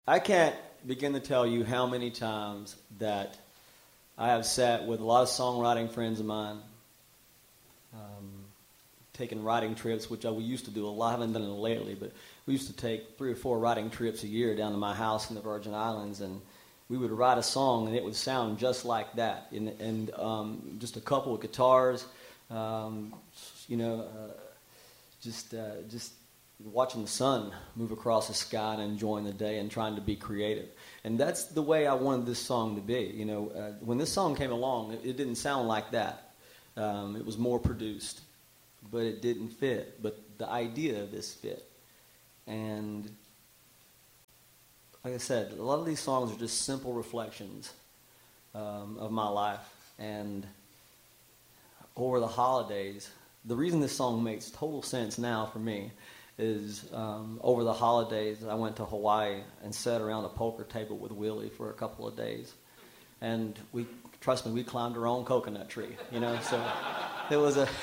I can't begin to tell you how many times that I have sat with a lot of songwriting friends of mine, taking writing trips, which we used to do a lot. I haven't done it lately, but we used to take 3 or 4 writing trips a year down to my house in the Virgin Islands, and we would write a song, and it would sound just like that, and just a couple of guitars, you know, just watching the sun move across the sky and enjoying the day and trying to be creative. And that's the way I wanted this song to be. You know, when this song came along, it didn't sound like that. It was more produced, but it didn't fit. But the idea of this fit. And like I said, a lot of these songs are just simple reflections of my life. And over the holidays, the reason this song makes total sense now for me is over the holidays, I went to Hawaii and sat around a poker table with Willie for a couple of days. And trust me, we climbed our own coconut tree, you know, so it was a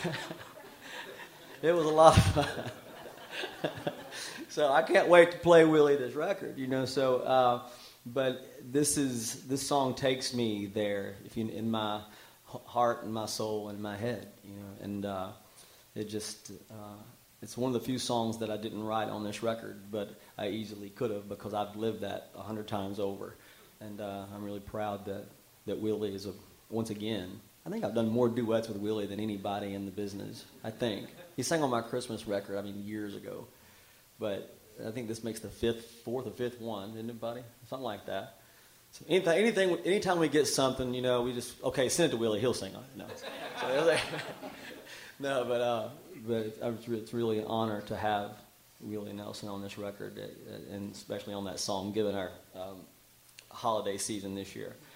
lot of fun. So I can't wait to play Willie this record, you know, so, but this song takes me there, in my heart and my soul and my head, you know, and it just, it's one of the few songs that I didn't write on this record, but I easily could have because I've lived that 100 times over. And I'm really proud that Willie is, once again, I think I've done more duets with Willie than anybody in the business, I think. He sang on my Christmas record, years ago. But I think this makes the 4th or 5th one, isn't it, buddy? Something like that. So anytime we get something, you know, we just, okay, send it to Willie, he'll sing on it. No. So, no, but it's really an honor to have Willie Nelson on this record, and especially on that song, given our holiday season this year.